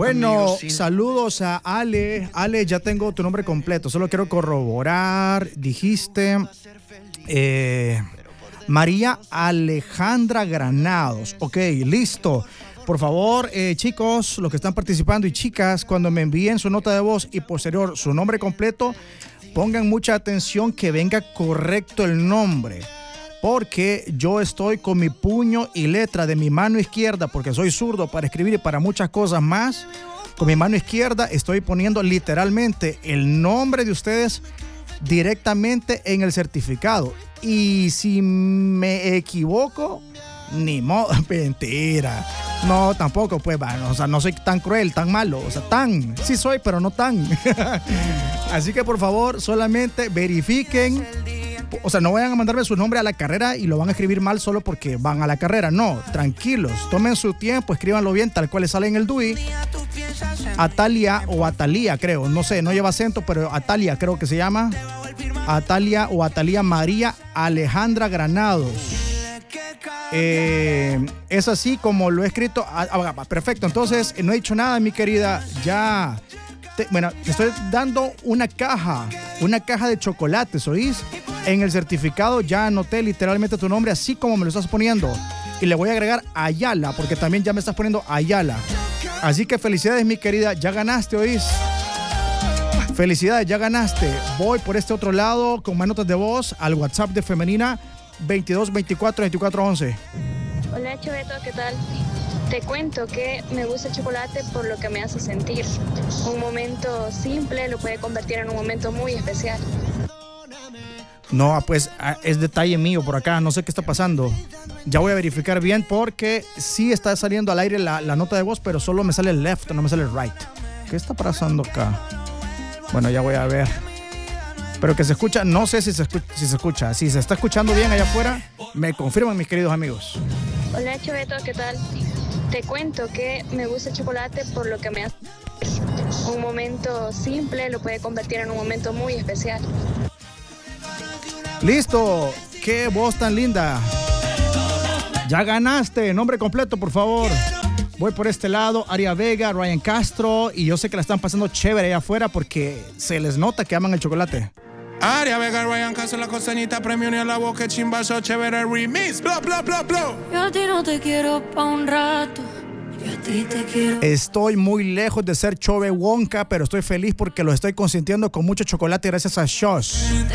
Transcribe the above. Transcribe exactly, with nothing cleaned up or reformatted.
Bueno, saludos a Ale. Ale, ya tengo tu nombre completo. Solo quiero corroborar. Dijiste eh, María Alejandra Granados. Ok, listo. Por favor, eh, chicos, los que están participando y chicas, cuando me envíen su nota de voz y posterior su nombre completo, pongan mucha atención que venga correcto el nombre. Porque yo estoy con mi puño y letra de mi mano izquierda, porque soy zurdo para escribir y para muchas cosas más. Con mi mano izquierda estoy poniendo literalmente el nombre de ustedes directamente en el certificado. Y si me equivoco, ni modo, mentira. No, tampoco, pues, bueno, o sea, no soy tan cruel, tan malo, o sea, tan, sí soy, pero no tan. Así que, por favor, solamente verifiquen, o sea, no vayan a mandarme su nombre a la carrera y lo van a escribir mal solo porque van a la carrera, no, tranquilos, tomen su tiempo, escríbanlo bien, tal cual les sale en el D U I. Atalia o Atalía, creo, no sé, no lleva acento, pero Atalia creo que se llama, Atalia o Atalía María Alejandra Granados. Eh, es así como lo he escrito. Ah, ah, perfecto, entonces no he dicho nada, mi querida. Ya te, bueno, te estoy dando una caja, una caja de chocolates, ¿oís? En el certificado ya anoté literalmente tu nombre así como me lo estás poniendo. Y le voy a agregar Ayala, porque también ya me estás poniendo Ayala. Así que felicidades, mi querida, ya ganaste, ¿oís? Felicidades, ya ganaste. Voy por este otro lado con más notas de voz al WhatsApp de Femenina veintidós veinticuatro veinticuatro once. Hola, Choveto, ¿qué tal? Te cuento que me gusta el chocolate por lo que me hace sentir. Un momento simple lo puede convertir en un momento muy especial. No, pues es detalle mío por acá, no sé qué está pasando. Ya voy a verificar bien porque sí está saliendo al aire la, la nota de voz, pero solo me sale el left, no me sale el right. ¿Qué está pasando acá? Bueno, ya voy a ver. Pero que se escucha, no sé si se escucha, si se escucha. Si se está escuchando bien allá afuera, me confirman, mis queridos amigos. Hola, Choveto, ¿qué tal? Te cuento que me gusta el chocolate por lo que me hace. Un momento simple lo puede convertir en un momento muy especial. Listo, qué voz tan linda. Ya ganaste, nombre completo, por favor. Voy por este lado, Aria Vega, Ryan Castro, y yo sé que la están pasando chévere allá afuera porque se les nota que aman el chocolate. Aria Vega, Ryan Castro, la costanita, premio ni a la boca, chimbazo, chévere, remix, bla, bla, bla, bla. Yo a ti no te quiero pa' un rato, yo a ti te quiero. Estoy muy lejos de ser Chove Wonka, pero estoy feliz porque lo estoy consintiendo con mucho chocolate gracias a Shosh.